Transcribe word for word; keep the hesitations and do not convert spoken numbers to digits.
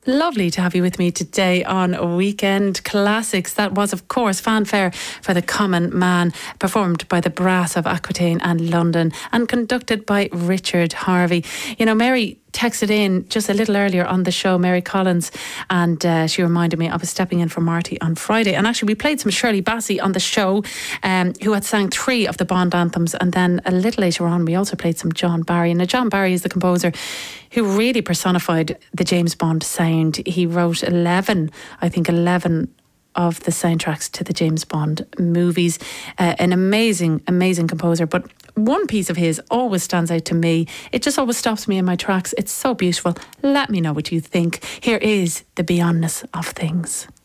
Lovely to have you with me today on Weekend Classics. That was, of course, Fanfare for the Common Man, performed by the Brass of Aquitaine and London and conducted by Richard Harvey. You know, Mary texted in just a little earlier on the show, Mary Collins, and uh, she reminded me I was stepping in for Marty on Friday. And actually, we played some Shirley Bassey on the show, um, who had sang three of the Bond anthems. And then a little later on, we also played some John Barry. Now, John Barry is the composer who really personified the James Bond sound. He wrote eleven, I think eleven of the soundtracks to the James Bond movies. Uh, an amazing, amazing composer. But one piece of his always stands out to me. It just always stops me in my tracks. It's so beautiful. Let me know what you think. Here is The Beyondness of Things.